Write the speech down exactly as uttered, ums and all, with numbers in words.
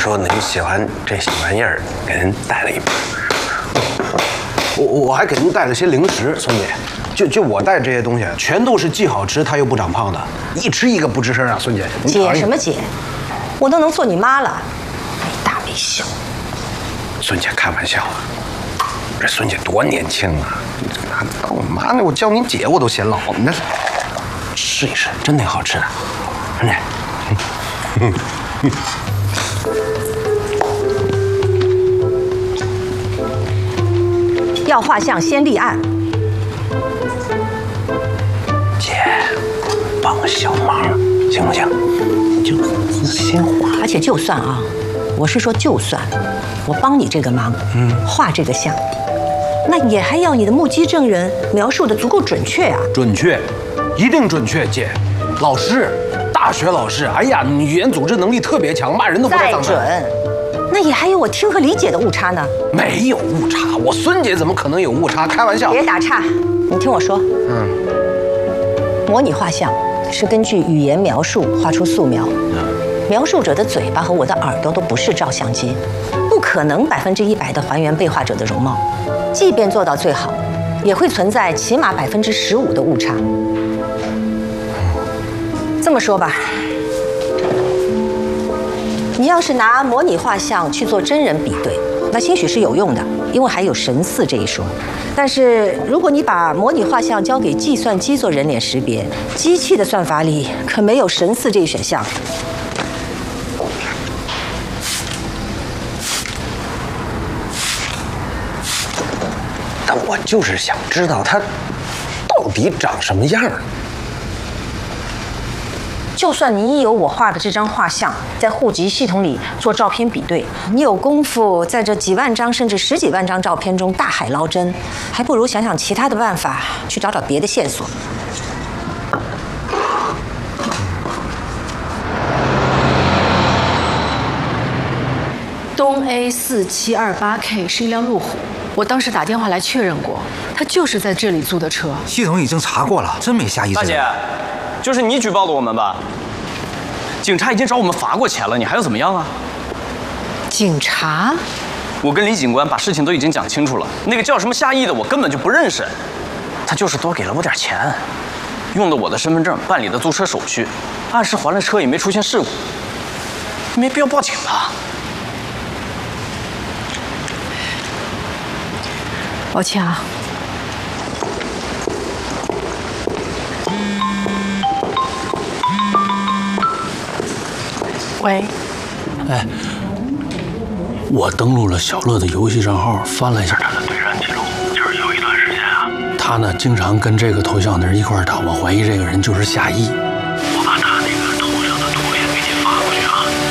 说你喜欢这些玩意儿，给人带了一包。 我我还给您带了些零食，孙姐。就就我带这些东西，全都是既好吃它又不长胖的，一吃一个不吱声啊，孙姐。 姐什么姐？我都能做你妈了，没大没小。 孙姐开玩笑啊，这孙姐多年轻啊！哪当我妈呢？我叫你姐我都嫌老。你那试一试，真挺好吃的，孙姐。嗯嗯要画像先立案。 姐，帮个小忙，行不行？你就先画。 而且就算啊，我是说就算，我帮你这个忙，嗯，画这个像，那也还要你的目击证人描述的足够准确啊。 准确，一定准确，姐。老师，大学老师，哎呀，你语言组织能力特别强，骂人都不带脏的。 再准。那也还有我听和理解的误差呢。 没有误差，我孙姐怎么可能有误差？开玩笑。 别打岔，你听我说。嗯。模拟画像是根据语言描述画出素描。嗯。描述者的嘴巴和我的耳朵都不是照相机，不可能百分之一百的还原被画者的容貌。即便做到最好，也会存在起码百分之十五的误差。这么说吧。你要是拿模拟画像去做真人比对，那兴许是有用的，因为还有神似这一说。但是如果你把模拟画像交给计算机做人脸识别，机器的算法里可没有神似这一选项。 但我就是想知道它到底长什么样。 就算你有我画的这张画像，在户籍系统里做照片比对，你有功夫在这几万张甚至十几万张照片中大海捞针，还不如想想其他的办法，去找找别的线索。 东 A 四七二八 K 是一辆路虎，我当时打电话来确认过，他就是在这里租的车。 系统已经查过了，真没下意识。 大姐。就是你举报的我们吧？警察已经找我们罚过钱了，你还要怎么样啊？ 警察？ 我跟李警官把事情都已经讲清楚了，那个叫什么夏意的我根本就不认识，他就是多给了我点钱，用的我的身份证办理的租车手续，按时还了车也没出现事故，没必要报警吧？ 抱歉啊。喂， 哎，我登录了小乐的游戏账号，翻了一下他的对战记录，就是有一段时间啊，他呢经常跟这个头像的人一块打，我怀疑这个人就是夏意。